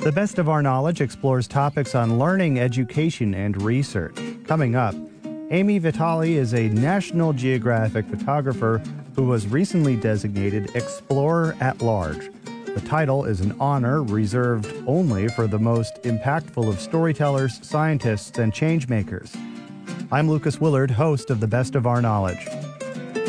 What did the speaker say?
The Best of Our Knowledge explores topics on learning, education, and research. Coming up, Amy Vitale is a National Geographic photographer who was recently designated Explorer at Large. The title is an honor reserved only for the most impactful of storytellers, scientists, and changemakers. I'm Lucas Willard, host of The Best of Our Knowledge.